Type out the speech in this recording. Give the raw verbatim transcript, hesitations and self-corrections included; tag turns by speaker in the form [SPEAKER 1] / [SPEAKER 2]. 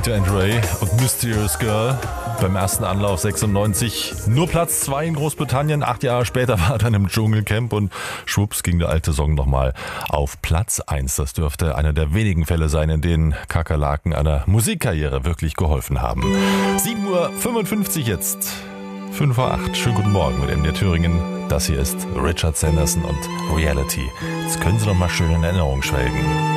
[SPEAKER 1] Rita and Ray und Mysterious Girl. Beim ersten Anlauf sechsundneunzig nur Platz zwei in Großbritannien. Acht Jahre später war er dann im Dschungelcamp und schwupps ging der alte Song nochmal auf Platz eins. Das dürfte einer der wenigen Fälle sein, in denen Kakerlaken einer Musikkarriere wirklich geholfen haben. sieben Uhr fünfundfünfzig jetzt. fünf vor acht. Schönen guten Morgen mit M D R Thüringen. Das hier ist Richard Sanderson und Reality. Jetzt können Sie noch mal schön in Erinnerung schwelgen.